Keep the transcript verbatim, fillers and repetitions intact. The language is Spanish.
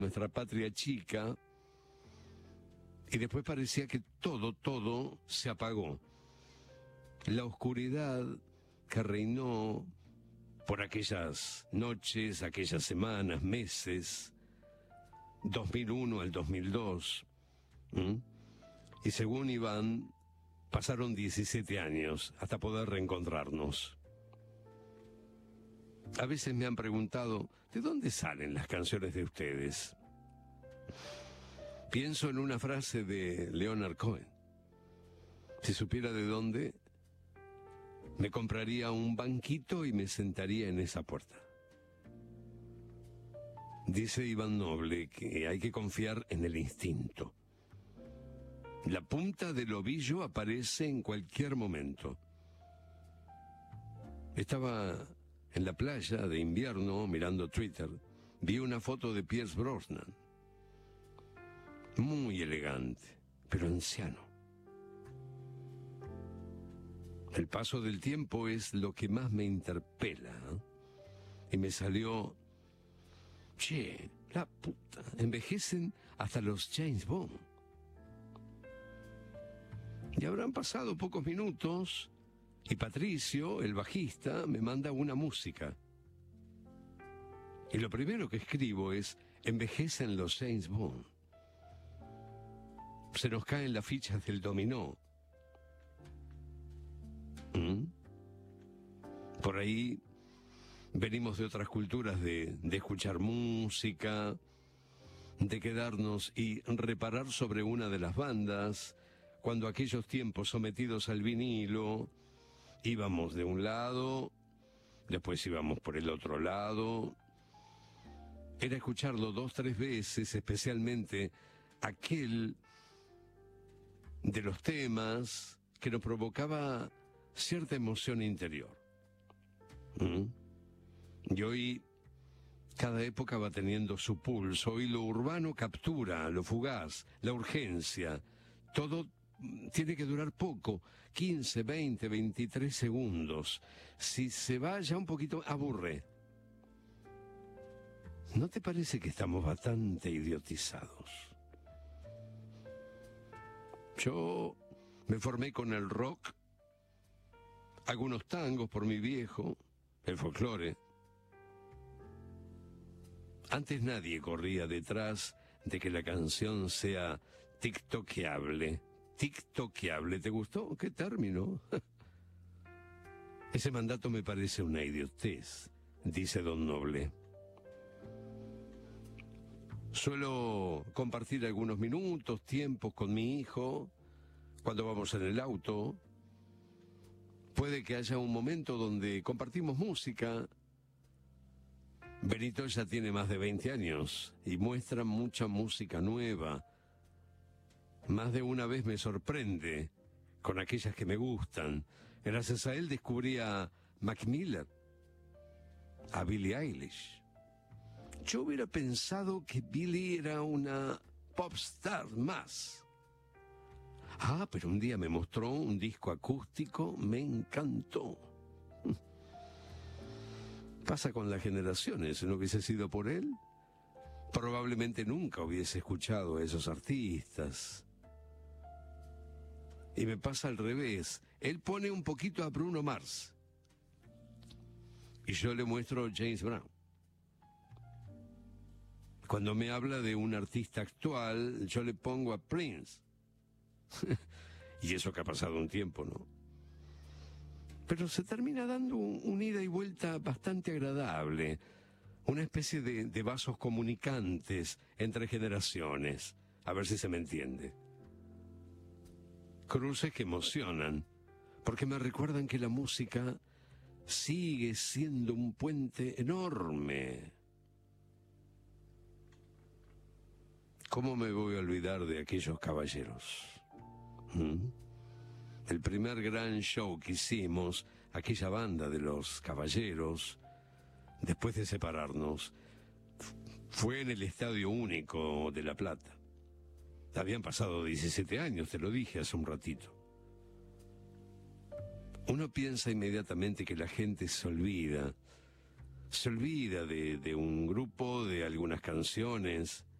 nuestra patria chica, y después parecía que todo, todo se apagó. La oscuridad que reinó por aquellas noches, aquellas semanas, meses, dos mil uno al dos mil dos, ¿Mm? Y según Iván, pasaron diecisiete años hasta poder reencontrarnos. A veces me han preguntado, ¿de dónde salen las canciones de ustedes? Pienso en una frase de Leonard Cohen. Si supiera de dónde, me compraría un banquito y me sentaría en esa puerta. Dice Iván Noble que hay que confiar en el instinto. La punta del ovillo aparece en cualquier momento. Estaba en la playa de invierno mirando Twitter. Vi una foto de Pierce Brosnan. Muy elegante, pero anciano. El paso del tiempo es lo que más me interpela, ¿eh? Y me salió... Che, la puta, envejecen hasta los James Bond. Y habrán pasado pocos minutos y Patricio, el bajista, me manda una música. Y lo primero que escribo es, envejecen los James Bond. Se nos caen las fichas del dominó. ¿Mm? Por ahí venimos de otras culturas de, de escuchar música, de quedarnos y reparar sobre una de las bandas, cuando aquellos tiempos sometidos al vinilo, íbamos de un lado, después íbamos por el otro lado. Era escucharlo dos, tres veces, especialmente aquel de los temas que nos provocaba cierta emoción interior. ¿Mm? Y hoy cada época va teniendo su pulso. Hoy lo urbano captura, lo fugaz, la urgencia. Todo tiene que durar poco, quince, veinte, veintitrés segundos. Si se va ya un poquito, aburre. ¿No te parece que estamos bastante idiotizados? Yo me formé con el rock, algunos tangos por mi viejo, el folclore. Antes nadie corría detrás de que la canción sea tiktokeable. Tiktokeable, ¿te gustó? ¿Qué término? Ese mandato me parece una idiotez, dice Don Noble. Suelo compartir algunos minutos, tiempos con mi hijo, cuando vamos en el auto. Puede que haya un momento donde compartimos música. Benito ya tiene más de veinte años y muestra mucha música nueva. Más de una vez me sorprende con aquellas que me gustan. Gracias a él descubrí a Mac Miller, a Billie Eilish. Yo hubiera pensado que Billie era una pop star más. Ah, pero un día me mostró un disco acústico, me encantó. Pasa con las generaciones, si no hubiese sido por él, probablemente nunca hubiese escuchado a esos artistas. Y me pasa al revés, él pone un poquito a Bruno Mars y yo le muestro James Brown. Cuando me habla de un artista actual, yo le pongo a Prince. Y eso que ha pasado un tiempo, ¿no? Pero se termina dando un, un ida y vuelta bastante agradable, una especie de, de vasos comunicantes entre generaciones, a ver si se me entiende. Cruces que emocionan, porque me recuerdan que la música sigue siendo un puente enorme. ¿Cómo me voy a olvidar de aquellos caballeros? ¿Mm? El primer gran show que hicimos, aquella banda de los Caballeros, después de separarnos, fue en el Estadio Único de La Plata. Habían pasado diecisiete años, te lo dije hace un ratito. Uno piensa inmediatamente que la gente se olvida, se olvida de, de un grupo, de algunas canciones,